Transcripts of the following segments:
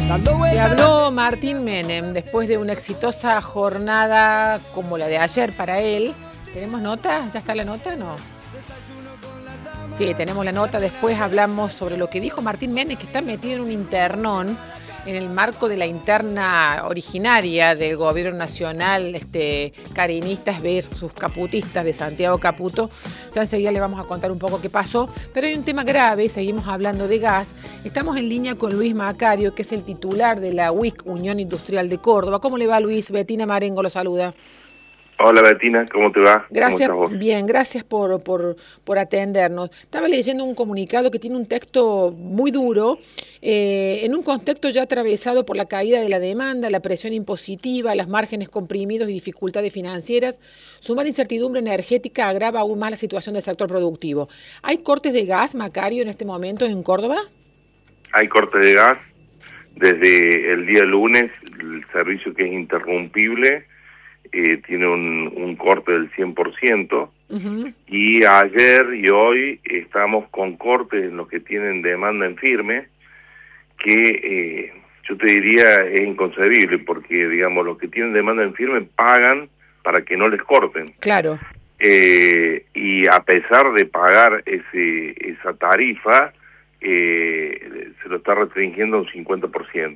Le habló Martín Menem después de una exitosa jornada como la de ayer para él. ¿Tenemos nota? ¿Ya está la nota? No. Sí, tenemos la nota. Después hablamos sobre lo que dijo Martín Menem, que está metido en un internón en el marco de la interna originaria del gobierno nacional, carinistas versus caputistas de Santiago Caputo. Ya enseguida le vamos a contar un poco qué pasó, pero hay un tema grave, seguimos hablando de gas. Estamos en línea con Luis Macario, que es el titular de la UIC, Unión Industrial de Córdoba. ¿Cómo le va, Luis? Betina Marengo lo saluda. Hola Betina, ¿cómo te va? Gracias, ¿Cómo estás vos? bien, gracias por atendernos. Estaba leyendo un comunicado que tiene un texto muy duro, en un contexto ya atravesado por la caída de la demanda, la presión impositiva, los márgenes comprimidos y dificultades financieras. Sumar incertidumbre energética agrava aún más la situación del sector productivo. ¿Hay cortes de gas, Macario, en este momento en Córdoba? Hay corte de gas desde el día lunes, el servicio que es interrumpible. Tiene un corte del 100%, y ayer y hoy estamos con cortes en los que tienen demanda en firme, que yo te diría es inconcebible, porque digamos los que tienen demanda en firme pagan para que no les corten. Claro. Y a pesar de pagar esa tarifa, se lo está restringiendo un 50%.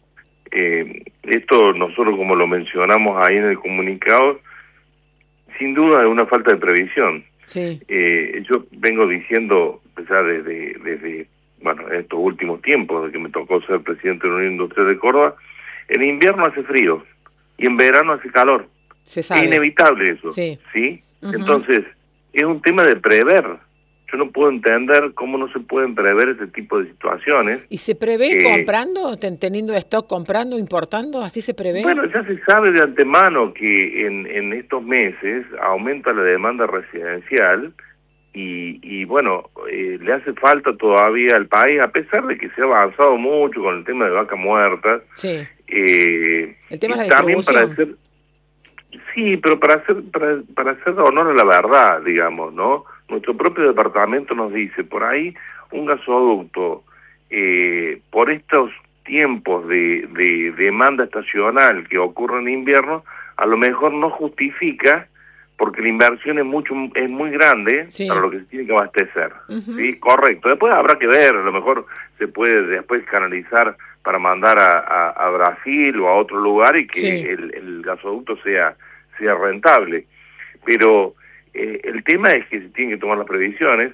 Esto nosotros, como lo mencionamos ahí en el comunicado, sin duda es una falta de previsión. Sí. Yo vengo diciendo ya desde estos últimos tiempos, de que me tocó ser presidente de la Unión Industrial de Córdoba. En invierno hace frío y en verano hace calor. Se sabe. Es inevitable eso. Sí. ¿Sí? Entonces, es un tema de prever. Yo no puedo entender cómo no se pueden prever ese tipo de situaciones. ¿Y se prevé comprando, teniendo stock, comprando, importando? ¿Así se prevé? Bueno, ya se sabe de antemano que en estos meses aumenta la demanda residencial y le hace falta todavía al país, a pesar de que se ha avanzado mucho con el tema de vaca muerta. Sí. El tema de la también distribución. para hacer honor a la verdad, digamos, ¿no? Nuestro propio departamento nos dice, por ahí un gasoducto, por estos tiempos de demanda estacional que ocurre en invierno, a lo mejor no justifica, porque la inversión es muy grande para lo que se tiene que abastecer. ¿Sí? Correcto. Después habrá que ver, a lo mejor se puede después canalizar para mandar a Brasil o a otro lugar y que el gasoducto sea rentable. Pero el tema es que se tienen que tomar las previsiones.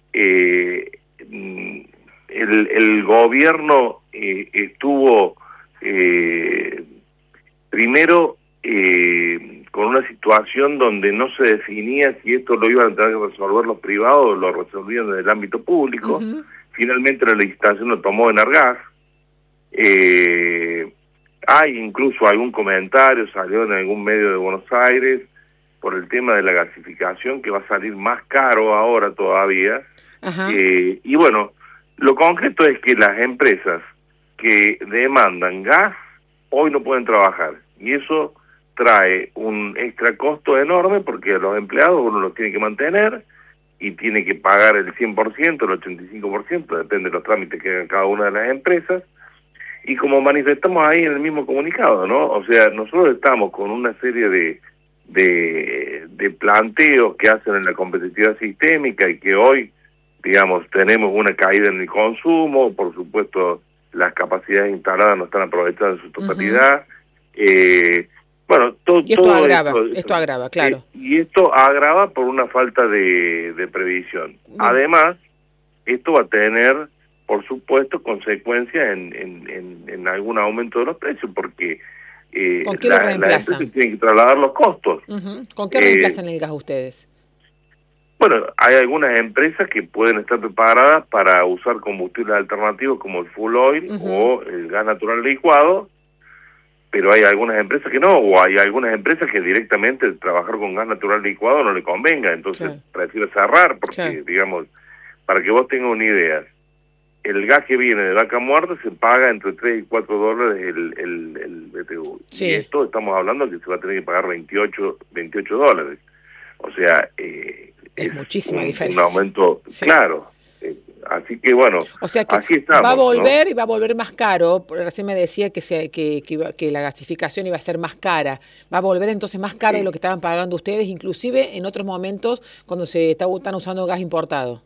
El gobierno estuvo primero con una situación donde no se definía si esto lo iban a tener que resolver los privados o lo resolvían desde el ámbito público. Finalmente la licitación lo tomó Enargas. Hay incluso algún comentario, salió en algún medio de Buenos Aires, por el tema de la gasificación, que va a salir más caro ahora todavía. Y bueno, lo concreto es que las empresas que demandan gas hoy no pueden trabajar, y eso trae un extra costo enorme, porque a los empleados uno los tiene que mantener y tiene que pagar el 100%, el 85%, depende de los trámites que hagan cada una de las empresas. Y como manifestamos ahí en el mismo comunicado, ¿no? O sea, nosotros estamos con una serie de planteos que hacen en la competitividad sistémica, y que hoy, digamos, tenemos una caída en el consumo. Por supuesto, las capacidades instaladas no están aprovechadas en su totalidad. Todo esto agrava, claro. Y esto agrava por una falta de previsión. Además, esto va a tener, por supuesto, consecuencias en algún aumento de los precios, porque ¿con qué lo reemplazan? Las empresas tienen que trasladar los costos. ¿Con qué reemplazan el gas ustedes? Bueno, hay algunas empresas que pueden estar preparadas para usar combustibles alternativos como el full oil o el gas natural licuado, pero hay algunas empresas que no, o hay algunas empresas que directamente trabajar con gas natural licuado no le convenga, entonces prefiere cerrar, porque digamos, para que vos tengas una idea, el gas que viene de vaca muerta se paga entre 3 y 4 dólares el BTU. Y esto estamos hablando que se va a tener que pagar 28 dólares. O sea, es muchísima diferencia. Un aumento, claro. Así que bueno, o sea que así estamos, va a volver, ¿no? y va a volver más caro. Recién me decía que la gasificación iba a ser más cara. Va a volver entonces más caro de Sí. lo que estaban pagando ustedes, inclusive en otros momentos cuando están usando gas importado.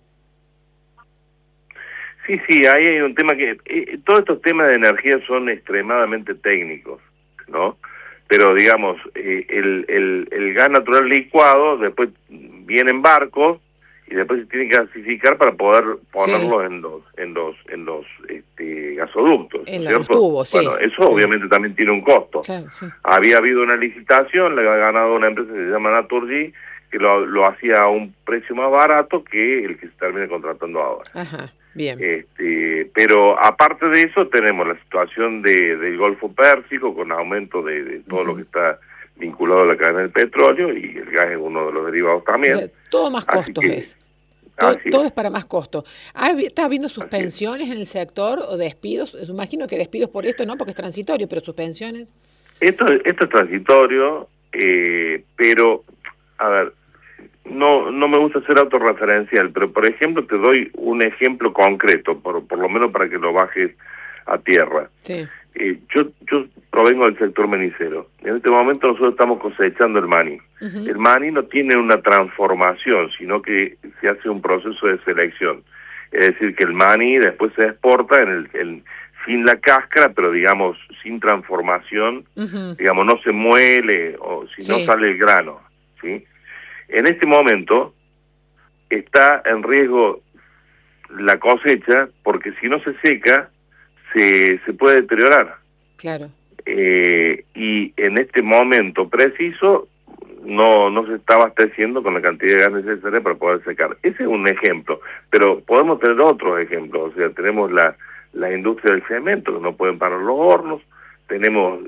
Sí, sí, ahí hay un tema que... todos estos temas de energía son extremadamente técnicos, ¿no? Pero digamos, el gas natural licuado después viene en barcos y después se tiene que gasificar para poder Sí, ponerlo en los gasoductos, ¿no es en los cierto? tubos, Bueno, sí, eso sí. obviamente también tiene un costo. Claro, sí. Había habido una licitación, la ha ganado una empresa que se llama Naturgy, que lo hacía a un precio más barato que el que se termina contratando ahora. Ajá, bien. Pero aparte de eso tenemos la situación del Golfo Pérsico con aumento de todo lo que Ujú. está vinculado a la cadena del petróleo y el gas es uno de los derivados O también. sea, todo más Así costos que es. así es, Todo es para más costo. ¿Está habiendo así es. suspensiones en el sector o despidos? Imagino que despidos por esto no, porque es transitorio, pero suspensiones. Esto es transitorio, pero a ver, no me gusta ser autorreferencial, pero por ejemplo te doy un ejemplo concreto, por lo menos para que lo bajes a tierra. Sí. Yo provengo del sector menicero. En este momento nosotros estamos cosechando el maní. Ujú. El maní no tiene una transformación, sino que se hace un proceso de selección. Es decir, que el maní después se exporta sin la cáscara, pero digamos sin transformación, Ujú. digamos no se muele o si no Sí, sale el grano, ¿sí? En este momento está en riesgo la cosecha porque si no se seca se puede deteriorar. claro. Y en este momento preciso no se está abasteciendo con la cantidad de gas necesaria para poder secar. Ese es un ejemplo, pero podemos tener otros ejemplos. O sea, tenemos la industria del cemento, que no pueden parar los hornos, tenemos,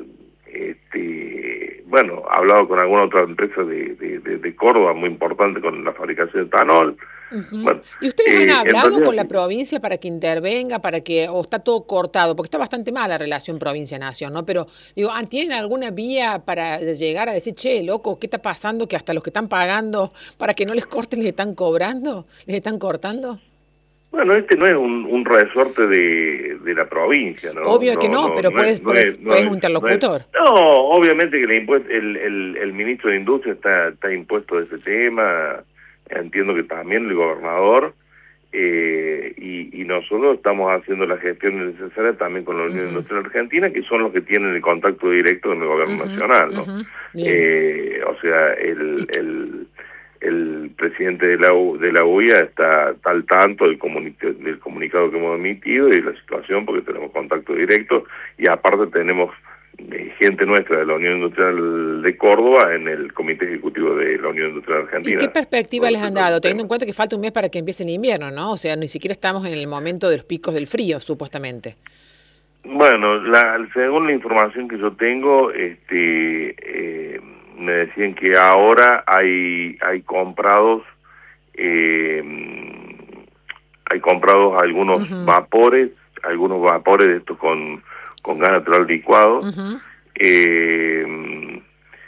bueno, hablado con alguna otra empresa de Córdoba muy importante con la fabricación de etanol. Ujú. Bueno, ¿Y ustedes han hablado con entonces, la provincia para que intervenga, o está todo cortado? Porque está bastante mala la relación provincia-nación, ¿no? Pero, digo, ¿tienen alguna vía para llegar a decir, che, loco, ¿qué está pasando? Que hasta los que están pagando para que no les corten les están cobrando, les están cortando. bueno, este no es un resorte de la provincia, ¿no? Obvio que no, pero puedes un interlocutor. No, obviamente que el ministro de Industria está impuesto de ese tema, entiendo que también el gobernador, y nosotros estamos haciendo las gestiones necesarias también con la Unión Ujú, Industrial Argentina, que son los que tienen el contacto directo con el gobierno ujú, nacional, ¿no? ujú. Bien. O sea, Y que- el presidente de la UIA está al tanto del comunicado que hemos emitido y de la situación porque tenemos contacto directo y aparte tenemos gente nuestra de la Unión Industrial de Córdoba en el Comité Ejecutivo de la Unión Industrial ¿Y qué Argentina. perspectiva les han Todo dado? ese Teniendo tema. en cuenta que falta un mes para que empiece el invierno, ¿no? O sea, ni siquiera estamos en el momento de los picos del frío, supuestamente. Bueno, según la información que yo tengo, me decían que ahora eh, hay comprados Ujú, algunos vapores de estos con gas natural licuado, ujú. eh,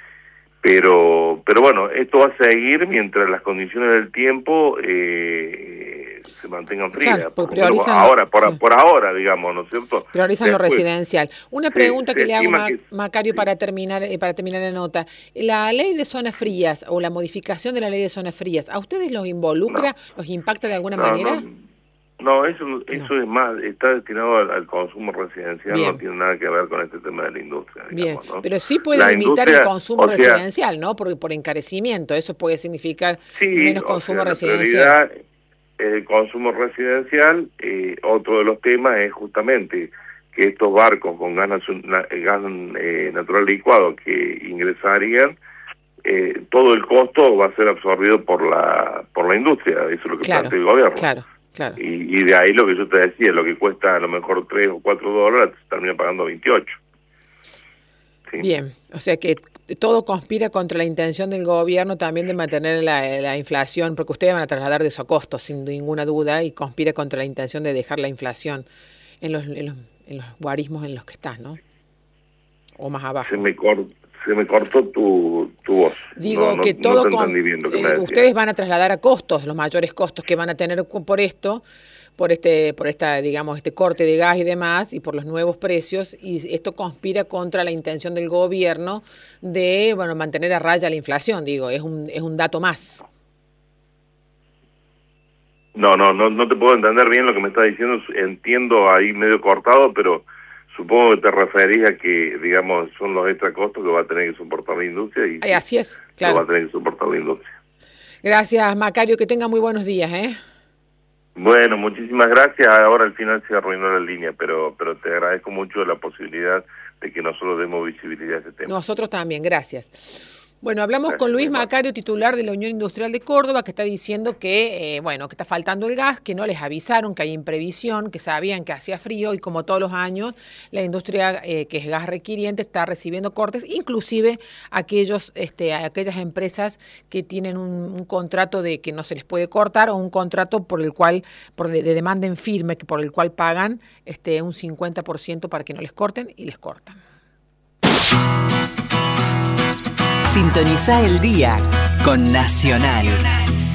pero bueno, esto va a seguir mientras las condiciones del tiempo se mantengan Claro, frías, por porque lo menos priorizan ahora, sí, por ahora, digamos, ¿no es cierto? priorizan lo Después residencial. Una pregunta se que le hago, estima que... Macario, Sí, para terminar la nota. La ley de zonas frías o la modificación de la ley de zonas frías, ¿a ustedes los no, involucra, los impacta de alguna no, manera? no, no, No. eso es más, está destinado al consumo residencial, no Bien. tiene nada que ver con este tema de la industria, Bien, digamos, ¿no? pero sí puede La limitar el industria, consumo o sea, residencial, ¿no? Porque por encarecimiento, eso puede significar sí, menos o consumo sea, la residencial. prioridad es el consumo residencial. Otro de los temas es justamente que estos barcos con gas natural licuado que ingresarían, todo el costo va a ser absorbido por la industria, eso es lo que Claro, plantea el gobierno. claro, claro. Y de ahí lo que yo te decía, lo que cuesta a lo mejor $3 o $4, se termina pagando 28. ¿Sí? Bien, o sea que todo conspira contra la intención del gobierno también de mantener la inflación, porque ustedes van a trasladar de eso a costos, sin ninguna duda, y conspira contra la intención de dejar la inflación en los guarismos en los que estás, ¿no? O más Se abajo. me, cor- Se me cortó tu voz. Digo no, que no todo te entendí bien lo que me decías. ustedes van a trasladar a costos, los mayores costos que van a tener por esto, por esta, digamos, este corte de gas y demás, y por los nuevos precios, y esto conspira contra la intención del gobierno de, bueno, mantener a raya la inflación, digo, es un dato más. No te puedo entender bien lo que me estás diciendo, entiendo ahí medio cortado, pero supongo que te referís a que, digamos, son los extra costos que va a tener que soportar la industria y Así es, claro. Lo va a tener que soportar la industria. Gracias, Macario, que tenga muy buenos días, ¿eh? Bueno, muchísimas gracias. Ahora al final se arruinó la línea, pero te agradezco mucho la posibilidad de que nosotros demos visibilidad a este tema. Nosotros también, gracias. Bueno, hablamos con Luis Macario, titular de la Unión Industrial de Córdoba, que está diciendo que, que está faltando el gas, que no les avisaron, que hay imprevisión, que sabían que hacía frío y como todos los años, la industria que es gas requiriente está recibiendo cortes, inclusive aquellas empresas que tienen un contrato de que no se les puede cortar o un contrato por el cual, de demanda en firme, por el cual pagan un 50% para que no les corten y les cortan. Sintoniza el día con Nacional.